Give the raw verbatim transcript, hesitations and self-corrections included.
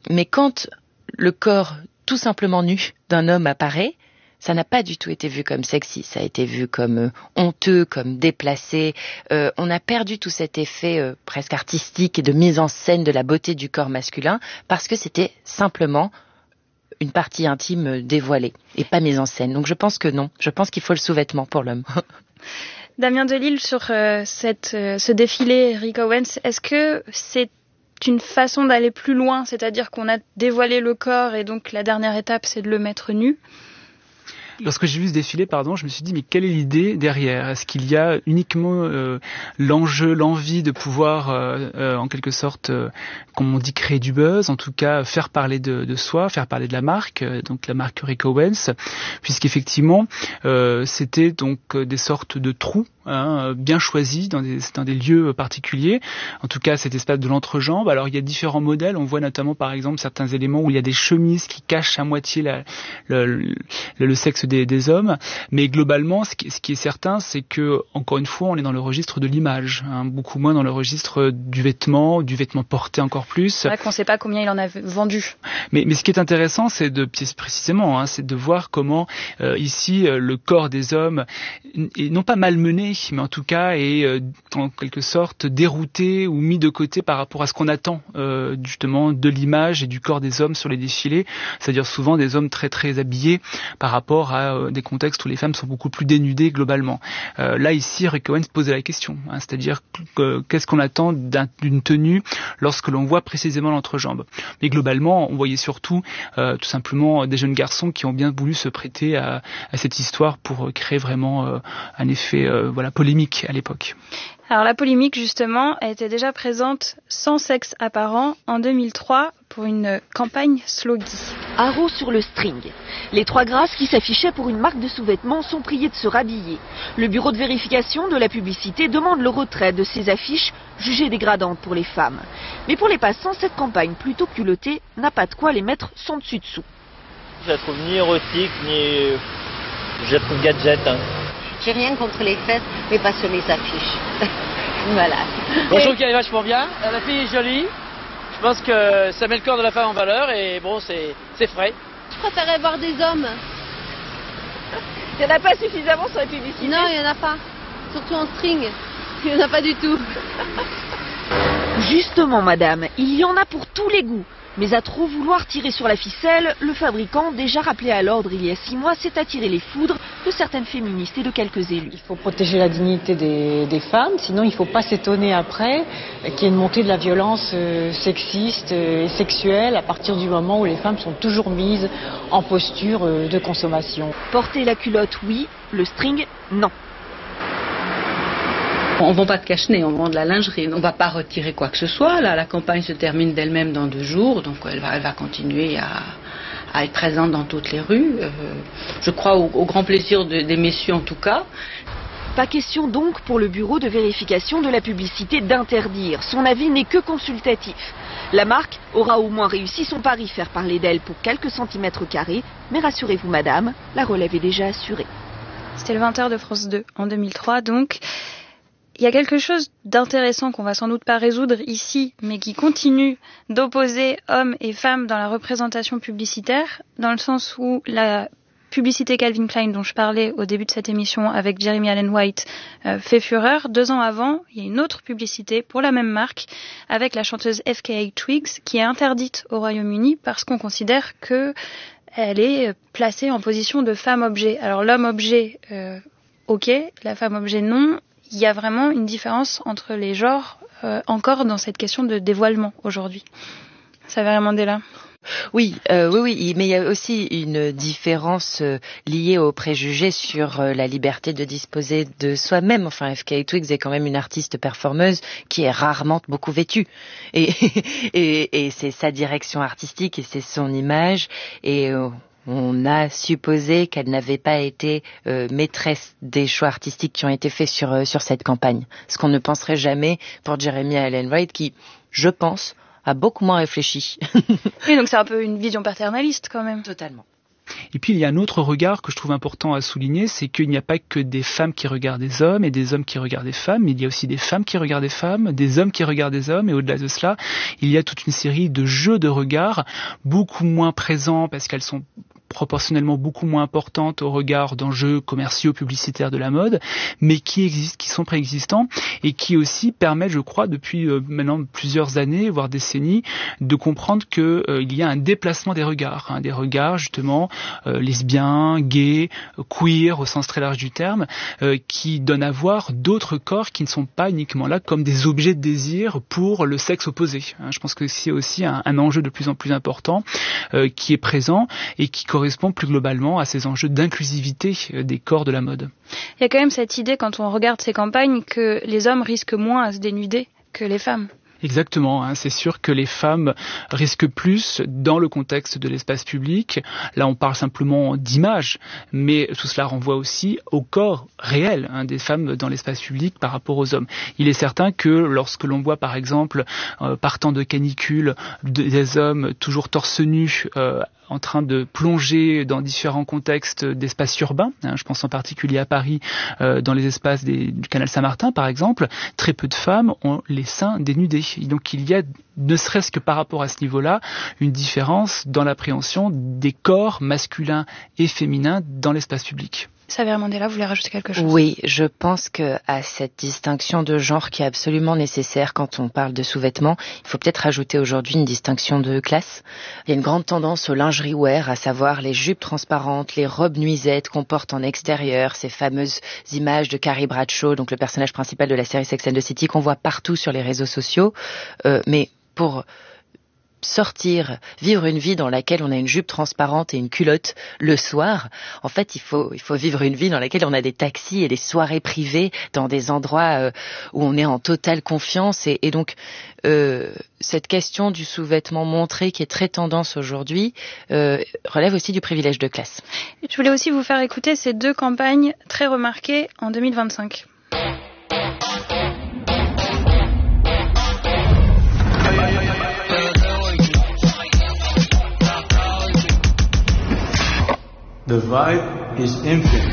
mais quand le corps tout simplement nu d'un homme apparaît, ça n'a pas du tout été vu comme sexy, ça a été vu comme euh, honteux, comme déplacé. Euh, on a perdu tout cet effet euh, presque artistique et de mise en scène de la beauté du corps masculin parce que c'était simplement une partie intime dévoilée et pas mise en scène. Donc je pense que non, je pense qu'il faut le sous-vêtement pour l'homme. Damien Delille, sur euh, cette, euh, ce défilé Rick Owens, est-ce que c'est une façon d'aller plus loin, c'est-à-dire qu'on a dévoilé le corps et donc la dernière étape c'est de le mettre nu? Lorsque j'ai vu ce défilé, pardon, je me suis dit mais quelle est l'idée derrière? Est-ce qu'il y a uniquement euh, l'enjeu, l'envie de pouvoir, euh, euh, en quelque sorte, euh, comme on dit, créer du buzz, en tout cas faire parler de, de soi, faire parler de la marque, euh, donc la marque Rick Owens, puisqu'effectivement euh, c'était donc euh, des sortes de trous hein, bien choisis dans des, dans des lieux particuliers. En tout cas, cet espace de l'entrejambe. Alors il y a différents modèles. On voit notamment par exemple certains éléments où il y a des chemises qui cachent à moitié la, le, le, le sexe Des, des hommes, mais globalement, ce qui, ce qui est certain, c'est que encore une fois, on est dans le registre de l'image, hein, beaucoup moins dans le registre du vêtement, du vêtement porté encore plus. C'est vrai qu'on ne sait pas combien il en a vendu. Mais, mais ce qui est intéressant, c'est de précisément, hein, c'est de voir comment euh, ici euh, le corps des hommes est non pas malmené, mais en tout cas est euh, en quelque sorte dérouté ou mis de côté par rapport à ce qu'on attend euh, justement de l'image et du corps des hommes sur les défilés, c'est-à-dire souvent des hommes très très habillés par rapport à des contextes où les femmes sont beaucoup plus dénudées globalement. Euh, là ici, Rick Owens posait la question, hein, c'est-à-dire que, qu'est-ce qu'on attend d'un, d'une tenue lorsque l'on voit précisément l'entrejambe. Mais globalement, on voyait surtout euh, tout simplement des jeunes garçons qui ont bien voulu se prêter à, à cette histoire pour créer vraiment euh, un effet euh, voilà polémique à l'époque. Alors la polémique justement elle était déjà présente sans sexe apparent en deux mille trois pour une campagne Sloggy. Haro sur le string. Les trois grâces qui s'affichaient pour une marque de sous-vêtements sont priées de se rhabiller. Le bureau de vérification de la publicité demande le retrait de ces affiches jugées dégradantes pour les femmes. Mais pour les passants, cette campagne plutôt culottée n'a pas de quoi les mettre sans dessus dessous. Je la trouve ni érotique ni je la trouve gadget. Hein. J'ai rien contre les fesses, mais pas sur les affiches. Voilà. Bon, je trouve qu'elle est vachement bien. La fille est jolie. Je pense que ça met le corps de la femme en valeur et bon, c'est, c'est frais. Je préférerais voir des hommes. Il n'y en a pas suffisamment sur la publicité? Non, il n'y en a pas. Surtout en string. Il n'y en a pas du tout. Justement, madame, il y en a pour tous les goûts. Mais à trop vouloir tirer sur la ficelle, le fabricant, déjà rappelé à l'ordre il y a six mois, s'est attiré les foudres de certaines féministes et de quelques élus. Il faut protéger la dignité des, des femmes, sinon il ne faut pas s'étonner après qu'il y ait une montée de la violence euh, sexiste euh, et sexuelle à partir du moment où les femmes sont toujours mises en posture euh, de consommation. Porter la culotte, oui, le string, non. On ne vend pas de cache-nez, on vend de la lingerie. On ne va pas retirer quoi que ce soit. Là, la campagne se termine d'elle-même dans deux jours, donc elle va, elle va continuer à, à être présente dans toutes les rues. Euh, je crois au, au grand plaisir de, des messieurs en tout cas. Pas question donc pour le bureau de vérification de la publicité d'interdire. Son avis n'est que consultatif. La marque aura au moins réussi son pari, faire parler d'elle pour quelques centimètres carrés. Mais rassurez-vous madame, la relève est déjà assurée. C'était le vingt heures de France deux en deux mille trois donc. Il y a quelque chose d'intéressant qu'on va sans doute pas résoudre ici, mais qui continue d'opposer hommes et femmes dans la représentation publicitaire, dans le sens où la publicité Calvin Klein dont je parlais au début de cette émission avec Jeremy Allen White euh, fait fureur. Deux ans avant, il y a une autre publicité pour la même marque avec la chanteuse F K A Twigs qui est interdite au Royaume-Uni parce qu'on considère que elle est placée en position de femme-objet. Alors l'homme-objet, euh, ok, la femme-objet non. Il y a vraiment une différence entre les genres euh, encore dans cette question de dévoilement aujourd'hui. Ça va vraiment là. Oui, euh, oui, oui, mais il y a aussi une différence euh, liée aux préjugés sur euh, la liberté de disposer de soi-même. Enfin, F K A Twigs est quand même une artiste performeuse qui est rarement beaucoup vêtue. Et, et, et c'est sa direction artistique et c'est son image. Et euh, on a supposé qu'elle n'avait pas été euh, maîtresse des choix artistiques qui ont été faits sur, euh, sur cette campagne. Ce qu'on ne penserait jamais pour Jeremy Allen White qui, je pense, a beaucoup moins réfléchi. Oui, donc c'est un peu une vision paternaliste quand même. Totalement. Et puis il y a un autre regard que je trouve important à souligner, c'est qu'il n'y a pas que des femmes qui regardent des hommes et des hommes qui regardent des femmes, mais il y a aussi des femmes qui regardent des femmes, des hommes qui regardent des hommes, et au-delà de cela, il y a toute une série de jeux de regard, beaucoup moins présents parce qu'elles sont proportionnellement beaucoup moins importantes au regard d'enjeux commerciaux, publicitaires de la mode, mais qui existent, qui sont préexistants et qui aussi permettent, je crois, depuis euh, maintenant plusieurs années, voire décennies, de comprendre que euh, il y a un déplacement des regards, hein, des regards justement euh, lesbiens, gays, queer au sens très large du terme, euh, qui donnent à voir d'autres corps qui ne sont pas uniquement là comme des objets de désir pour le sexe opposé. Hein, je pense que c'est aussi un, un enjeu de plus en plus important euh, qui est présent et qui correspond plus globalement à ces enjeux d'inclusivité des corps de la mode. Il y a quand même cette idée, quand on regarde ces campagnes, que les hommes risquent moins à se dénuder que les femmes. Exactement, hein, c'est sûr que les femmes risquent plus dans le contexte de l'espace public. Là, on parle simplement d'image, mais tout cela renvoie aussi au corps réel hein, des femmes dans l'espace public par rapport aux hommes. Il est certain que lorsque l'on voit, par exemple, euh, partant de canicule, des hommes toujours torse nu, euh, en train de plonger dans différents contextes d'espaces urbains, hein, je pense en particulier à Paris, euh, dans les espaces des, du canal Saint-Martin par exemple, très peu de femmes ont les seins dénudés. Et donc il y a, ne serait-ce que par rapport à ce niveau-là, une différence dans l'appréhension des corps masculins et féminins dans l'espace public. Xavier Mandela, vous voulez rajouter quelque chose ? Oui, je pense que à cette distinction de genre qui est absolument nécessaire quand on parle de sous-vêtements, il faut peut-être rajouter aujourd'hui une distinction de classe. Il y a une grande tendance au lingerie wear, à savoir les jupes transparentes, les robes nuisettes qu'on porte en extérieur, ces fameuses images de Carrie Bradshaw, donc le personnage principal de la série Sex and the City, qu'on voit partout sur les réseaux sociaux. Euh, mais pour sortir, vivre une vie dans laquelle on a une jupe transparente et une culotte le soir, en fait, il faut, il faut vivre une vie dans laquelle on a des taxis et des soirées privées dans des endroits euh, où on est en totale confiance. Et, et donc, euh, cette question du sous-vêtement montré qui est très tendance aujourd'hui euh, relève aussi du privilège de classe. Je voulais aussi vous faire écouter ces deux campagnes très remarquées en deux mille vingt-cinq. The vibe is infinite.